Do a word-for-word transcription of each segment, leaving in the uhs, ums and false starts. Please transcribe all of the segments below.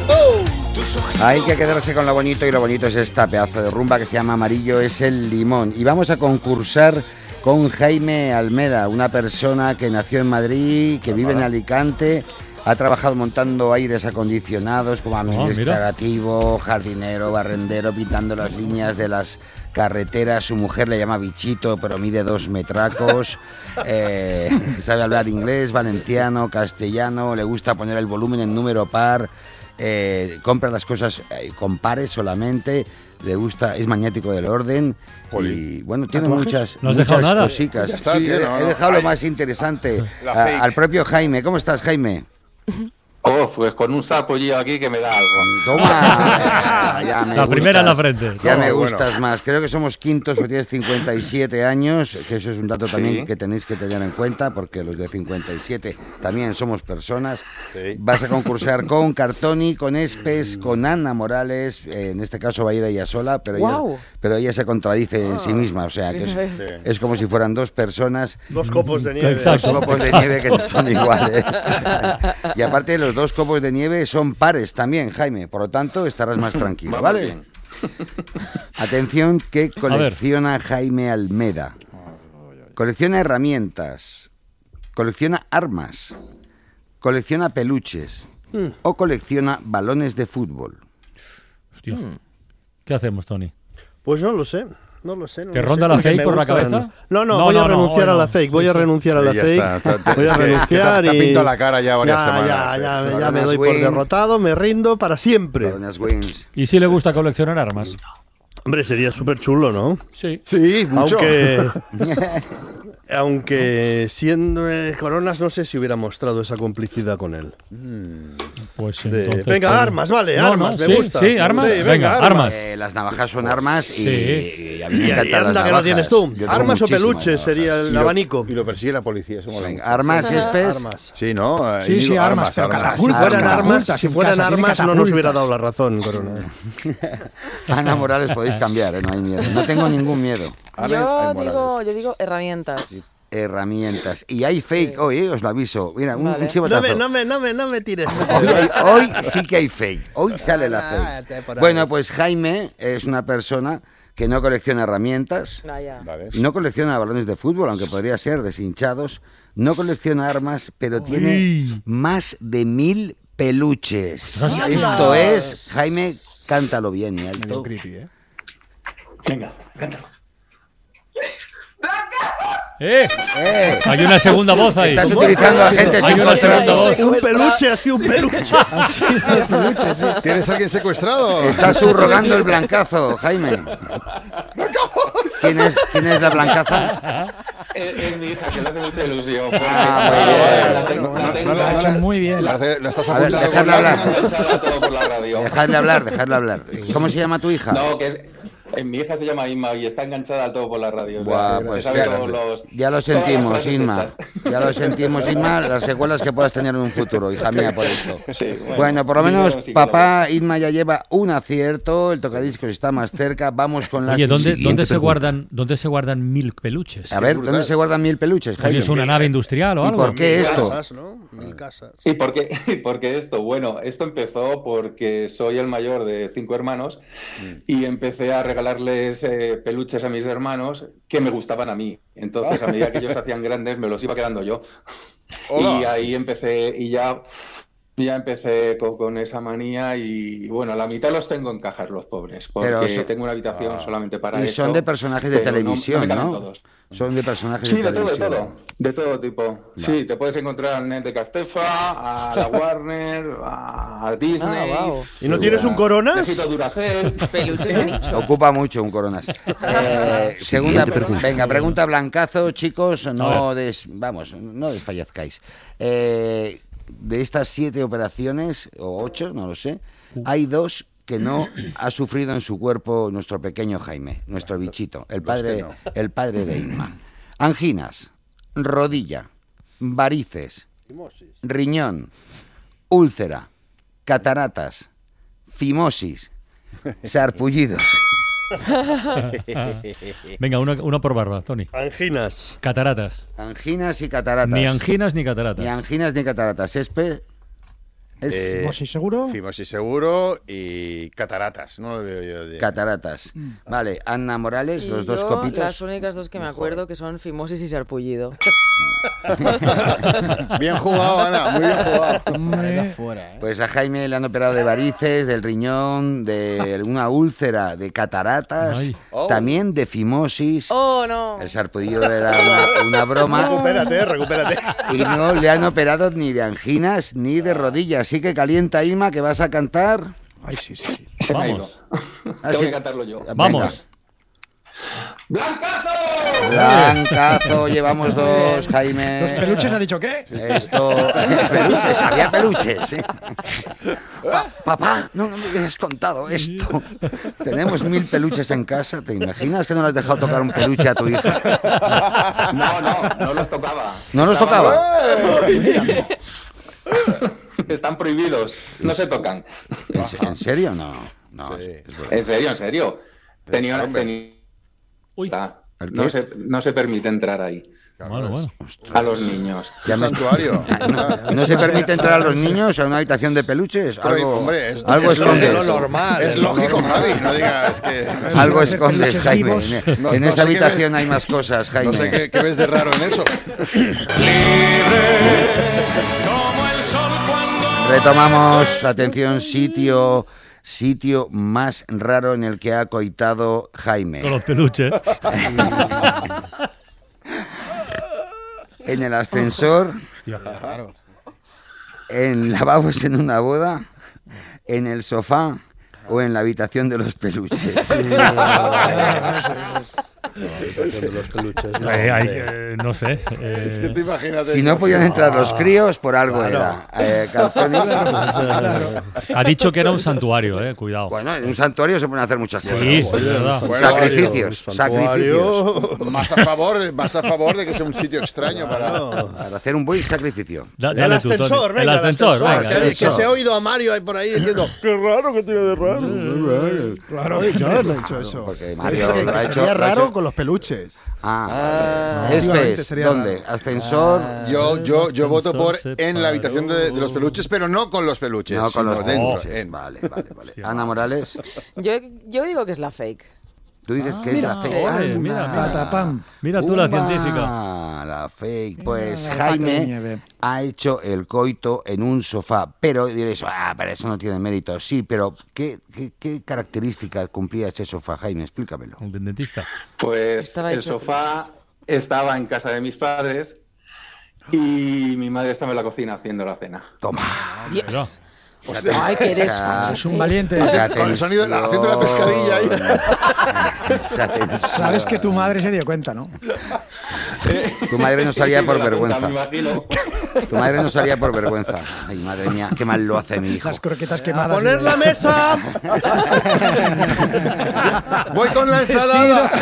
Hay que quedarse con lo bonito, y lo bonito es esta pedazo de rumba que se llama Amarillo es el limón. Y vamos a concursar con Jaime Almeda, una persona que nació en Madrid, que vive en Alicante, ha trabajado montando aires acondicionados como administrativo, jardinero, barrendero, pintando las líneas de las carreteras. Su mujer le llama Bichito, pero mide dos metracos. Eh, sabe hablar inglés, valenciano, castellano, le gusta poner el volumen en número par. Eh, compra las cosas eh, con pares solamente, le gusta, es maniático del orden. Poli. Y bueno, tiene muchas, ¿No has muchas dejado nada? cositas. Ya está, sí, tío, he, no, he no. dejado Ay. lo más interesante La a- fake. al propio Jaime. ¿Cómo estás, Jaime? Oh, pues con un sapollillo aquí que me da algo. Toma. Ya me La primera en la gustas. frente. Ya Toma, me bueno. gustas más. Creo que somos quintos porque tienes cincuenta y siete años, que eso es un dato también Sí. que tenéis que tener en cuenta, porque los de cincuenta y siete también somos personas. Sí. Vas a concursar con Cartoni, con Espes, con Ana Morales. eh, en este caso va a ir ella sola, pero, Guau. ella, pero ella se contradice en sí misma. O sea, que es, es como si fueran dos personas. Dos copos de nieve. Exacto. Dos copos de nieve que no son iguales. Y aparte los dos copos de nieve son pares también, Jaime. Por lo tanto, estarás más tranquilo, Vamos ¿vale? bien. Atención, que colecciona Jaime Almeda. Colecciona herramientas, colecciona armas, colecciona peluches o colecciona balones de fútbol. Hostia. ¿Qué hacemos, Tony? Pues no lo sé. No lo sé. No ¿Te lo ronda sé, la porque fake me por la gustan. cabeza? No, no, No, voy no, a no, renunciar hoy a no. la fake. Voy Sí, a sí. renunciar a la Sí, ya fake. está. Te- te- Voy a es que renunciar te, te y. ha pintado la cara ya varias ya, semanas. ya, sí. ya, ya Balones me doy por Win. derrotado, me rindo para siempre. Balones Wins. ¿Y si le gusta coleccionar armas? Hombre, sería súper chulo, ¿no? Sí. Sí, mucho. Aunque. Aunque siendo eh, Coronas, no sé si hubiera mostrado esa complicidad con él. Pues De- entonces... venga, pues- armas, vale, No, armas, no, me sí, gusta. Sí, armas. Sí, venga, armas. Eh, las navajas son armas y, Sí. y a mí me Y, y encantan las anda que no navajas. tienes tú. Yo tengo Armas o muchísimas peluches navajas. sería el Y lo- abanico. Y lo persigue la policía. Eso mola Venga, mucho. armas, Espes. Armas. Sí, ¿no? Eh, Sí, Íñigo, sí, armas, pero Si catapultas, fueran Armas. armas, catapultas si en fueran casa, tiene armas no nos catapultas. hubiera dado la razón, Corona. Ana Morales podéis cambiar, ¿eh? No hay miedo. No tengo ningún miedo. Ana- Yo Ay, digo, Morales. yo digo herramientas. Herramientas. Y hay fake hoy, ¿eh? Os lo aviso. Mira, un, Vale. un No chivotazo. me, no me, no me, no me tires. Hoy, hay- hoy sí que hay fake. Hoy sale la Ah, te fake. por ahí. Bueno, pues Jaime es una persona que no colecciona herramientas, Vaya. Vale. no colecciona balones de fútbol, aunque podría ser deshinchados, no colecciona armas, pero tiene más de mil peluches. Esto es, Jaime, cántalo bien y Medio alto. creepy, ¿eh? Venga, cántalo. ¡Eh! ¡Eh! Hay una segunda voz ahí. Estás utilizando a gente Hay sin una segunda contrato. voz. Un peluche, así un peluche. ¿Tienes a alguien secuestrado? Está subrogando el blancazo, Jaime. ¿Quién es, ¿quién es la blancaza? Es, es mi hija, que le hace mucha ilusión. Ah, muy bien. La tengo- la tengo- Lo ha hecho muy bien. Lo hace- lo estás A ver, apuntando dejadle con la- hablar. Lanzada todo por la radio. Dejadle hablar, dejadle hablar. ¿Cómo se llama tu hija? No, que es... eh, mi hija se llama Inma y está enganchada al todo por la radio. o sea, Buah, que pues se sabe ya, todos los- ya lo todas las sentimos, frases Inma. hechas. Ya lo sentimos, Inma, las secuelas que puedas tener en un futuro, hija mía, por esto. Sí, Bueno, por lo dinero menos en psicólogo. papá Inma ya lleva un acierto, el tocadiscos está más cerca, vamos con la Oye, ¿dónde, siguiente ¿dónde, se pregunta. guardan, ¿dónde se guardan mil peluches? A ver, ¿dónde se guardan mil peluches, Jaime? ¿Es una nave industrial o ¿Y algo? por qué Mil esto? casas, ¿no? Mil casas. ¿Y por qué, y por qué esto? Bueno, esto empezó porque soy el mayor de cinco hermanos y empecé a regalarles eh, peluches a mis hermanos que me gustaban a mí. Entonces, a medida que ellos se hacían grandes, me los iba quedando yo. Hola. Y ahí empecé, y ya, ya empecé con, con esa manía y, bueno, la mitad los tengo en cajas, los pobres, porque Pero son- tengo una habitación solamente para Y eso. son de personajes de pero no- televisión, no me caben ¿no? todos. Son de personajes Sí, de de todo, de televisión. todo, de todo tipo. Sí, te puedes encontrar a Nete Castefa, a la Warner, a Disney. Ah, wow. ¿Y no tienes un Coronas? Necesito Duracell. Peluches de nicho. Ocupa mucho un coronas. Eh, segunda pregunta. Venga, pregunta blancazo, chicos. No des, vamos, no desfallezcáis. Eh, de estas siete operaciones, o ocho, no lo sé, hay dos que no ha sufrido en su cuerpo nuestro pequeño Jaime, nuestro bichito, el padre, que no. el padre de Inma. Anginas, rodilla, varices, riñón, úlcera, cataratas, fimosis, sarpullidos. Venga, una, una por barba, Tony. Anginas. Cataratas. Anginas y cataratas. Ni anginas ni cataratas. Ni anginas ni cataratas. Espe, Es Eh, Fimosis seguro. Fimosis seguro y cataratas, ¿no? Lo veo yo de- cataratas. Vale, Ana Morales, Y los dos yo, copitos. las únicas dos que me acuerdo que son fimosis y sarpullido. Bien jugado, Ana, muy bien jugado. Hombre, Fuera, ¿eh? Pues a Jaime le han operado de varices, del riñón, de una úlcera, de cataratas, Ay. Oh. también de fimosis. ¡Oh, no! El sarpullido era una, una broma. Recupérate, recupérate. Y no le han operado ni de anginas ni de rodillas. Así que calienta, Ima, que vas a cantar. ay, sí, sí, sí. Se me ha ido. Vamos. Ah, Tengo sí. que cantarlo yo. Venga. Vamos. ¡Blancazo! Blancazo, llevamos dos, Jaime. ¿Los peluches han dicho qué? Esto, peluches, había peluches. ¿eh? Pa- papá, no, no me hubieras contado esto. Tenemos mil peluches en casa. ¿Te imaginas que no le has dejado tocar un peluche a tu hija? No, no, no los tocaba. ¿No los Estaban- tocaba? Están prohibidos, no se tocan. ¿En, se- en serio? No. No, Sí. es verdad. En serio, en serio. Tenía, hombre. tenía- Uy. Ah, ¿El no qué? se, no se permite entrar ahí Bueno, bueno. a los niños. Ya me- Santuario. ¿No se permite entrar a los niños a una habitación de peluches? Pero, Algo, hombre, es, algo es lo- escondes. es lo normal. Es lógico, Javi. No digas que. Algo Hacer escondes, peluches Jaime. vivos. En, No- en no esa sé qué habitación ves. hay más cosas, Jaime. No sé qué, qué ves de raro en eso. Retomamos, atención, sitio sitio más raro en el que ha coitado Jaime. Con los peluches. En el ascensor, en lavabos en una boda, en el sofá o en la habitación de los peluches. De los peluches. No, Eh, hay hombre. que- no sé. eh, Es que te imaginas. Si no podían entrar los críos, por algo era. Eh, Calzoni. ha dicho que era un santuario, eh. Cuidado. Bueno, en un santuario se pueden hacer muchas cosas. Sí, es verdad. Bueno, Sacrificios, santuario. Más a favor, más a favor de que sea un sitio extraño para. Para hacer un buen sacrificio. Da- El dale tú, Tony. ascensor, venga, El ascensor, el ascensor. venga. Que- el que se ascensor. ha oído a Mario ahí por ahí diciendo qué raro que tiene de raro. Claro, yo no he dicho eso. Porque He Mario dicho que, lo ha que hecho- sería lo ha raro hecho- con los peluches. Ah, Efectivamente, es sería ¿dónde? raro. Ascensor. Yo, yo, yo voto por ascensor en la habitación de, de los peluches, pero no con los peluches. No, con sino los dentro. peluches. en- Vale, vale, vale. Ana Morales, Yo, yo digo que es la fake. tú dices que es mira, la fake. sí. Ole, Anda. mira, mira. Patapam. Mira tú la Umba, científica. La fake. Pues la vaca de Jaime nieve. ha hecho el coito en un sofá. Pero diréis, ah, pero eso no tiene mérito. Sí, pero ¿qué, qué, qué características cumplía ese sofá, Jaime? Explícamelo. Un dentista. Pues Estaba el hecho sofá estaba en casa de mis padres y mi madre estaba en la cocina haciendo la cena. Toma. Mira. Ay, que eres Esa- facha. Es un valiente. esa Con el sonido, tensión. haciendo la pescadilla ahí. Esa tensión. Sabes que tu madre se dio cuenta, ¿no? Tu madre no salía Sí, por me la cuenta, vergüenza. me imagino. Tu madre no salía por vergüenza. Ay, madre mía, qué mal lo hace mi hijo. Las croquetas ¡A quemadas. poner la mesa! Voy con la ensalada.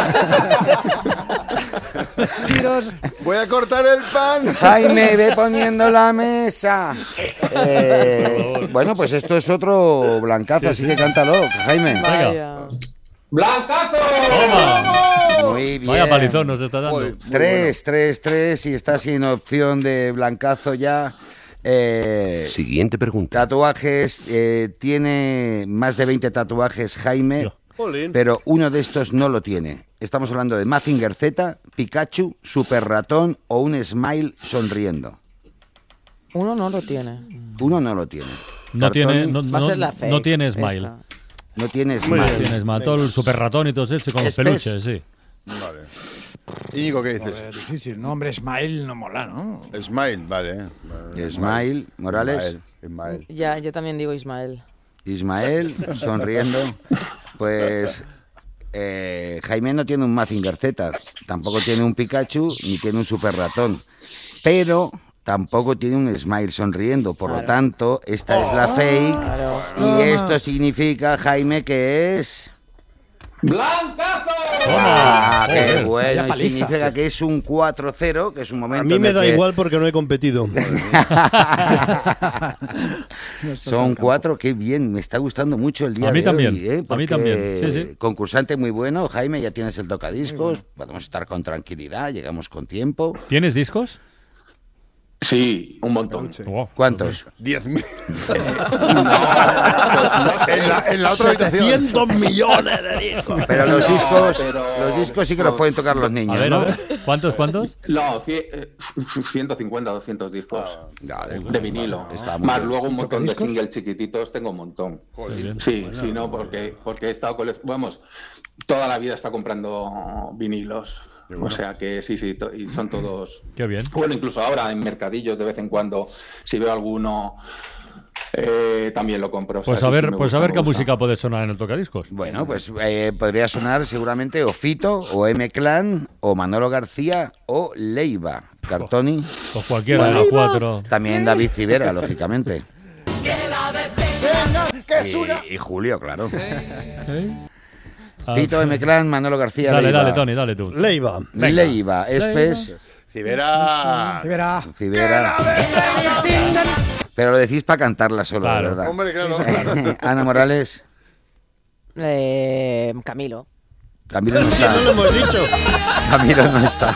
Tiros. Voy a cortar el pan. Jaime, ve poniendo la mesa. Eh, bueno, pues esto es otro blancazo, así que cántalo, Jaime. Vaya. ¡Blancazo! ¡Toma! Muy bien. Vaya palizón nos está dando. Muy Tres, tres, tres, y está sin opción de blancazo ya. Eh, Siguiente pregunta. tatuajes, eh, tiene más de veinte tatuajes Jaime, Yo. Jolín. pero uno de estos no lo tiene. Estamos hablando de Mazinger Z, Pikachu, Super Ratón o un Smile sonriendo. Uno no lo tiene. Uno no lo tiene. No tiene, no, Va a no- ser la fake. no tiene smile. esta. No tiene No Smile. tiene smile. Todo el super ratón y todo eso con los Espes. peluches, sí. Vale. Íñigo, ¿qué dices? Joder, difícil. No, hombre, Smile no mola, ¿no? Smile, vale. eh. Smile, Morales. Ismael, Ismael. Ya, yo también digo Ismael. Ismael, sonriendo. Pues eh, Jaime no tiene un Mazinger Z, tampoco tiene un Pikachu, ni tiene un Super Ratón. Pero tampoco tiene un Smile sonriendo. Por lo tanto, esta es la fake. Claro. Y esto significa, Jaime, que es... ¡Blancazo! ¡Ah, qué Joder. bueno! Vaya Y paliza. significa que es un cuatro cero, que es un momento A mí en me el da que igual porque no he competido. Son cuatro, qué bien, me está gustando mucho el día A mí de también, hoy, ¿eh? a mí Porque también, sí, sí. Concursante muy bueno, Jaime, ya tienes el tocadiscos, podemos estar con tranquilidad, llegamos con tiempo. ¿Tienes discos? Sí, un montón. Peluche. Wow. ¿Cuántos? diez mil. No, pues no sé. En la, en la otra habitación. setecientos millones de discos. Pero los No, discos, pero- los discos sí que los pueden tocar los A niños, ver, ¿no? a ver. ¿Cuántos, cuántos? No, cie- eh, ciento cincuenta, doscientos discos Vale, de vinilo. está muy Más bien. luego un montón de ¿Tocadiscos? singles chiquititos, tengo un montón. bien. Sí, sí, no, porque, porque he estado con... Vamos, toda la vida he estado comprando vinilos. O sea que sí, sí, to- y son todos... Qué bien. Bueno, incluso ahora en mercadillos de vez en cuando, si veo alguno, eh, también lo compro. O sea, Pues sí, a sí, ver, me pues gusta, a ver me qué gusta. música puede sonar en el tocadiscos. Bueno, pues eh, podría sonar seguramente o Fito, o M-Clan, o Manolo García, o Leiva. Cartoni, Pues cualquiera de los cuatro. también David Civera, lógicamente. ¡Que es una! Y, y Julio, claro. ¿Eh? Ah, Fito, M-Clan, Manolo García, Dale, Leiva. dale, Tony, dale tú. Leiva. Venga. Leiva, Espes, Si verá. Y verá. Civera. Pero lo decís para cantarla solo, Claro. de verdad. Hombre, claro. Ana Morales, Eh, Camilo. Camilo no Sí, no lo está. hemos dicho. Camilo no está.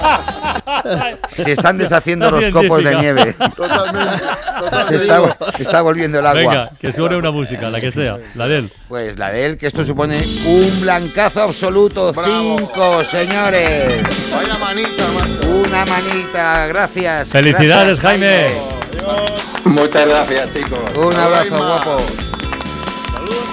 Se están deshaciendo La los copos de científica. nieve. Totalmente. Se totalmente. está, está volviendo el agua. Venga, que suene una música, la que sea. La de él. Pues la de él, que esto supone un blancazo absoluto. Bravo. Cinco, señores. Vaya manita, macho. Una manita, gracias. Felicidades, Gracias, Jaime. Adiós. Muchas gracias, chicos. Un abrazo, Jaime. guapo.